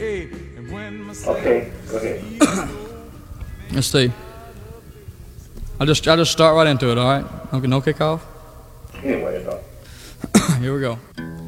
Okay, go ahead. Let's see. I'll just start right into it, all right? Okay, no kickoff? Anyway, though. Here we go.